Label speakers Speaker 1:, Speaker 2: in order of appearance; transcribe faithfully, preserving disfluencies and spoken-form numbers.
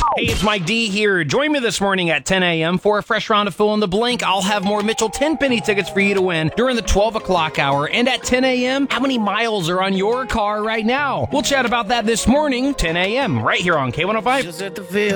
Speaker 1: Hey, it's Mike D here. Join me this morning at ten a.m. for a fresh round of Fill in the Blank. I'll have more Mitchell ten-penny tickets for you to win during the twelve o'clock hour. And at ten a.m., how many miles are on your car right now? We'll chat about that this morning, ten a.m., right here on K one oh five.